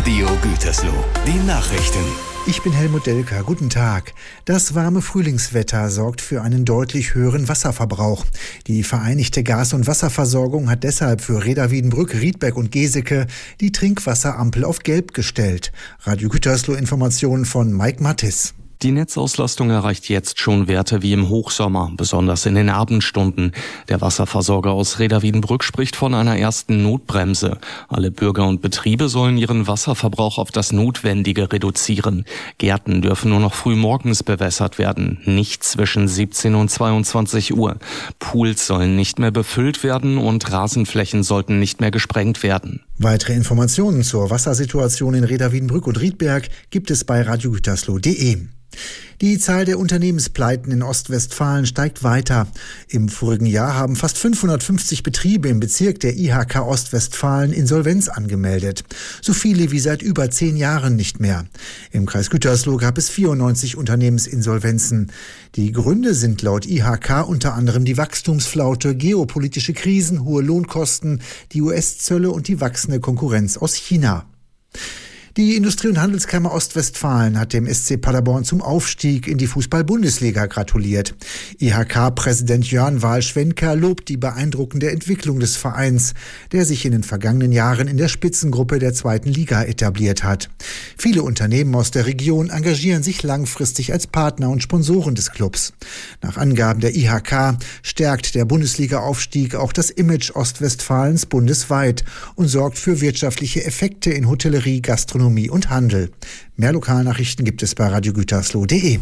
Radio Gütersloh. Die Nachrichten. Ich bin Helmut Delker. Guten Tag. Das warme Frühlingswetter sorgt für einen deutlich höheren Wasserverbrauch. Die Vereinigte Gas- und Wasserversorgung hat deshalb für Rheda Wiedenbrück, Riedberg und Geseke die Trinkwasserampel auf Gelb gestellt. Radio Gütersloh Informationen von Mike Mattis. Die Netzauslastung erreicht jetzt schon Werte wie im Hochsommer, besonders in den Abendstunden. Der Wasserversorger aus Rheda Wiedenbrück spricht von einer ersten Notbremse. Alle Bürger und Betriebe sollen ihren Wasserverbrauch auf das Notwendige reduzieren. Gärten dürfen nur noch früh morgens bewässert werden, nicht zwischen 17 und 22 Uhr. Pools sollen nicht mehr befüllt werden und Rasenflächen sollten nicht mehr gesprengt werden. Weitere Informationen zur Wassersituation in Rheda Wiedenbrück und Riedberg gibt es bei radiogütersloh.de. Die Zahl der Unternehmenspleiten in Ostwestfalen steigt weiter. Im vorigen Jahr haben fast 550 Betriebe im Bezirk der IHK Ostwestfalen Insolvenz angemeldet. So viele wie seit über 10 Jahren nicht mehr. Im Kreis Gütersloh gab es 94 Unternehmensinsolvenzen. Die Gründe sind laut IHK unter anderem die Wachstumsflaute, geopolitische Krisen, hohe Lohnkosten, die US-Zölle und die wachsende Konkurrenz aus China. Die Industrie- und Handelskammer Ostwestfalen hat dem SC Paderborn zum Aufstieg in die Fußball-Bundesliga gratuliert. IHK-Präsident Jörn Wahl-Schwenker lobt die beeindruckende Entwicklung des Vereins, der sich in den vergangenen Jahren in der Spitzengruppe der 2. Liga etabliert hat. Viele Unternehmen aus der Region engagieren sich langfristig als Partner und Sponsoren des Clubs. Nach Angaben der IHK stärkt der Bundesliga-Aufstieg auch das Image Ostwestfalens bundesweit und sorgt für wirtschaftliche Effekte in Hotellerie, Gastronomie und Handel. Mehr Lokalnachrichten gibt es bei radiogütersloh.de.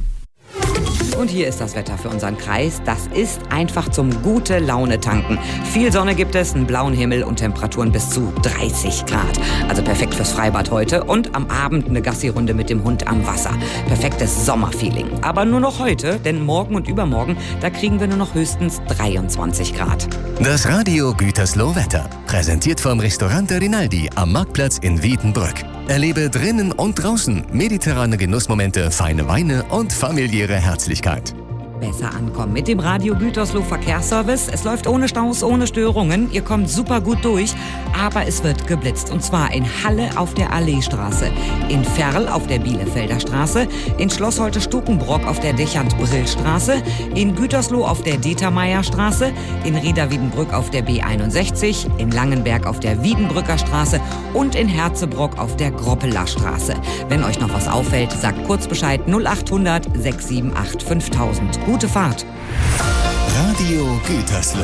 Und hier ist das Wetter für unseren Kreis. Das ist einfach zum gute Laune tanken. Viel Sonne gibt es, einen blauen Himmel und Temperaturen bis zu 30 Grad. Also perfekt fürs Freibad heute und am Abend eine Gassi-Runde mit dem Hund am Wasser. Perfektes Sommerfeeling. Aber nur noch heute, denn morgen und übermorgen, da kriegen wir nur noch höchstens 23 Grad. Das Radio Gütersloh Wetter. Präsentiert vom Restaurant der Rinaldi am Marktplatz in Wiedenbrück. Erlebe drinnen und draußen mediterrane Genussmomente, feine Weine und familiäre Herzlichkeit. Besser ankommen mit dem Radio Gütersloh Verkehrsservice. Es läuft ohne Staus, ohne Störungen. Ihr kommt super gut durch, aber es wird geblitzt. Und zwar in Halle auf der Alleestraße, in Ferl auf der Bielefelder Straße, in Schloss Holte-Stukenbrock auf der Dechant-Brill-Straße, in Gütersloh auf der Dietermeyer-Straße, in Rheda Wiedenbrück auf der B61, in Langenberg auf der Wiedenbrücker Straße und in Herzebrock auf der Groppeler Straße. Wenn euch noch was auffällt, sagt kurz Bescheid 0800 678 5000. Gute Fahrt. Radio Gütersloh.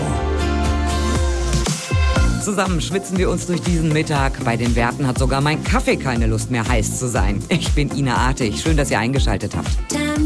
Zusammen schwitzen wir uns durch diesen Mittag. Bei den Werten hat sogar mein Kaffee keine Lust mehr heiß zu sein. Ich bin Ina Artig. Schön, dass ihr eingeschaltet habt.